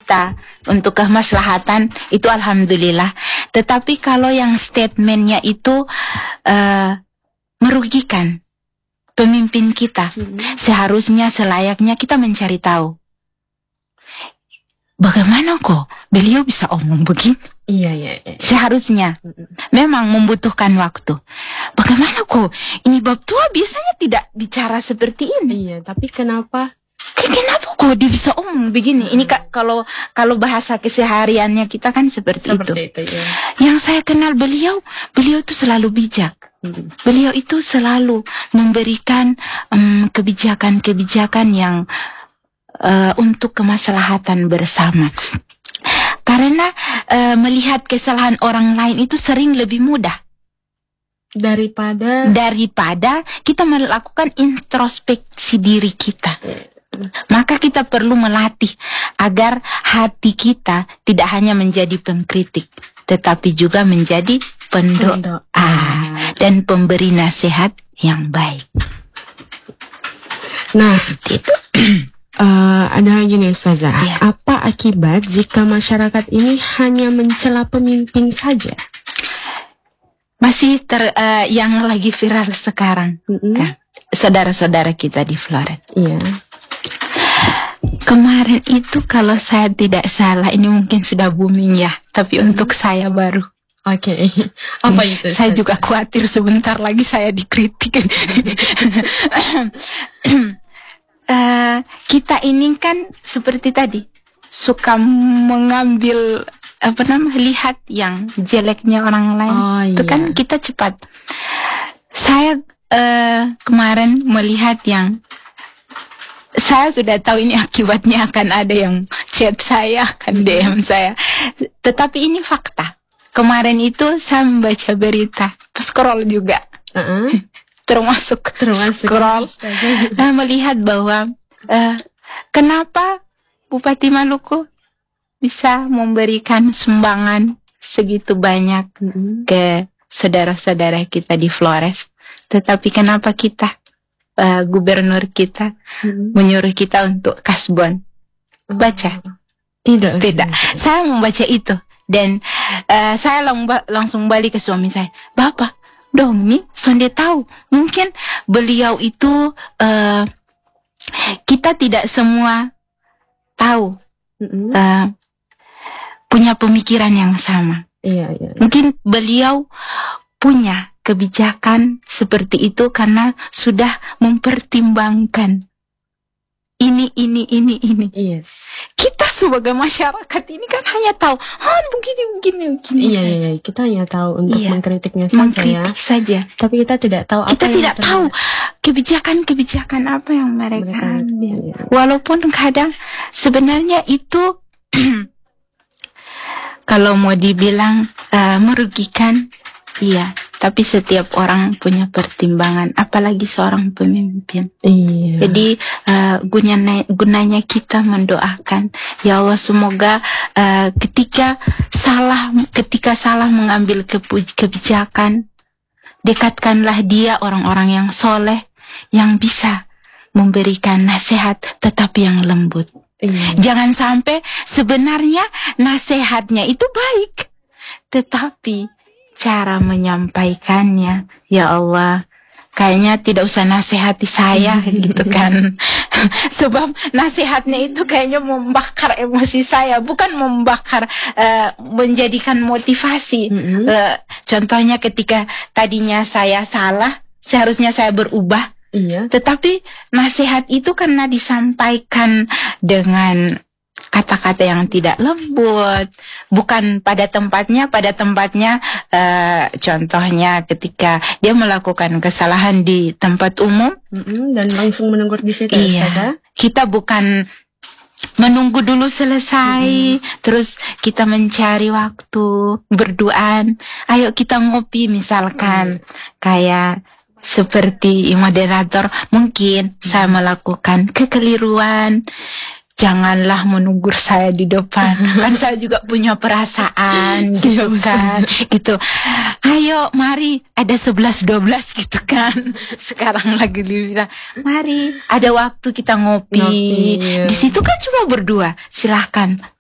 kita untuk kemaslahatan, itu alhamdulillah. Tetapi kalau yang statementnya itu merugikan pemimpin kita, seharusnya selayaknya kita mencari tahu. Bagaimana kok beliau bisa omong begini? Iya. Seharusnya memang membutuhkan waktu. Bagaimana kok ini bab tua biasanya tidak bicara seperti ini? Iya, tapi kenapa kok dia bisa omong begini? Ini kalau bahasa kesehariannya kita kan seperti itu ya. Yang saya kenal beliau itu selalu bijak. Beliau itu selalu memberikan kebijakan-kebijakan yang untuk kemaslahatan bersama. Karena melihat kesalahan orang lain itu sering lebih mudah daripada kita melakukan introspeksi diri kita. Maka kita perlu melatih agar hati kita tidak hanya menjadi pengkritik, tetapi juga menjadi pendoa dan pemberi nasihat yang baik. Nah, itu ada gini Ustazah, apa akibat jika masyarakat ini hanya mencela pemimpin saja? Masih yang lagi viral sekarang, saudara-saudara kita di Flores. Iya. Kemarin itu kalau saya tidak salah, ini mungkin sudah booming ya, tapi untuk saya baru. Oke. Apa itu? Saya juga khawatir sebentar lagi saya dikritik. Kita ini kan seperti tadi suka mengambil lihat yang jeleknya orang lain. Itu kan kita cepat. Saya kemarin melihat yang saya sudah tahu ini akibatnya akan ada yang chat saya, akan DM saya. Tetapi ini fakta. Kemarin itu saya membaca berita, scroll juga. termasuk scroll, melihat bahwa kenapa Bupati Maluku bisa memberikan sumbangan segitu banyak ke saudara-saudara kita di Flores, tetapi kenapa kita gubernur kita menyuruh kita untuk kasbon? Baca? Tidak. Saya membaca itu dan saya langsung balik ke suami saya, Bapak, dong nih sonde tahu, mungkin beliau itu kita tidak semua tahu punya pemikiran yang sama. Iya. Mungkin beliau punya kebijakan seperti itu karena sudah mempertimbangkan ini. Yes. Kita sebagai masyarakat ini kan hanya tahu begini. Iya. Kita hanya tahu untuk mengkritiknya saja. Tapi kita tidak tahu kita tidak tahu kebijakan apa yang mereka ambil. Iya. Walaupun kadang sebenarnya itu kalau mau dibilang merugikan, iya. Tapi setiap orang punya pertimbangan, apalagi seorang pemimpin. Iya. Jadi gunanya kita mendoakan, ya Allah semoga ketika salah mengambil kebijakan, dekatkanlah dia orang-orang yang soleh, yang bisa memberikan nasihat tetapi yang lembut. Iya. Jangan sampai sebenarnya nasihatnya itu baik, tetapi cara menyampaikannya, ya Allah, kayaknya tidak usah nasihati saya gitu kan. Sebab nasihatnya itu kayaknya membakar emosi saya, bukan membakar, menjadikan motivasi. Contohnya ketika tadinya saya salah, seharusnya saya berubah. Iya. Tetapi nasihat itu karena disampaikan dengan kata-kata yang tidak lembut, bukan pada tempatnya, contohnya ketika dia melakukan kesalahan di tempat umum, dan langsung menegur di situ. Iya, kita bukan menunggu dulu selesai, terus kita mencari waktu berduaan, ayo kita ngopi misalkan, kayak seperti moderator, mungkin saya melakukan kekeliruan, janganlah menegur saya di depan. Kan saya juga punya perasaan gitu kan. Gitu. Ayo mari, ada 11-12 gitu kan. Sekarang lagi dibilang, mari ada waktu kita ngopi. Di situ kan cuma berdua. Silahkan